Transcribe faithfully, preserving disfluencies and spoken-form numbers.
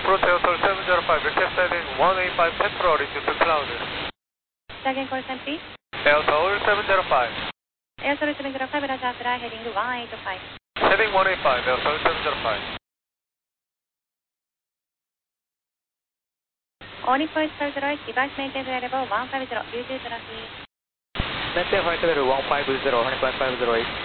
Approach Airsoil seven zero five, request heading one eight five temporary due to cloud. Again, call sign please. Airsoil seven zero five. Airsoil seven zero five, Roger, fly heading one eight five. Heading one eight five, Airsoil seven zero five. All request zero zero eight, device maintain level one five zero, due to traffic. Maintain flight level one five zero, honey point five zero eight.